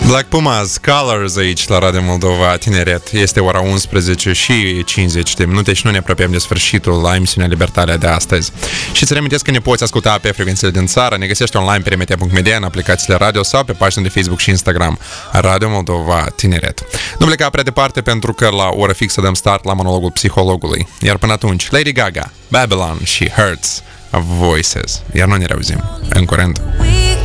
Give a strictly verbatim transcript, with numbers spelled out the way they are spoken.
Black Pumas, Colors aici la Radio Moldova Tineret. Este ora unsprezece și cincizeci de minute și nu ne apropiem de sfârșitul la emisiunea Libertatea de astăzi. Și să reamintesc că ne poți asculta pe frecvențele din țară, ne găsești online pe remedia punct media, în aplicațiile radio sau pe pagina de Facebook și Instagram Radio Moldova Tineret. Nu pleca prea departe pentru că la oră fixă dăm start la monologul psihologului. Iar până atunci, Lady Gaga, Babylon și Hurts of Voices. Iar noi ne reauzim în curând.